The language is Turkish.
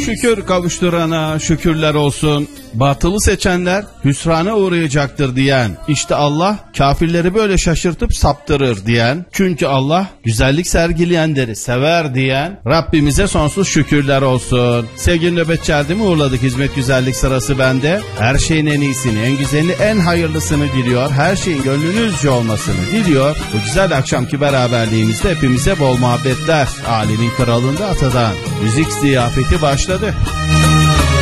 Şükür kavuşturana şükürler olsun. Batılı seçenler hüsrana uğrayacaktır diyen, işte Allah kafirleri böyle şaşırtıp saptırır diyen, çünkü Allah güzellik sergileyenleri sever diyen Rabbimize sonsuz şükürler olsun. Sevgili nöbetçi Erdem'i uğurladık. Hizmet güzellik sırası bende. Her şeyin en iyisini, en güzelini, en hayırlısını diliyor. Her şeyin gönlünüzce olmasını diliyor. Bu güzel akşamki beraberliğimizde hepimize bol muhabbetler. Alemin kralında atadan müzik ziyafeti başladı.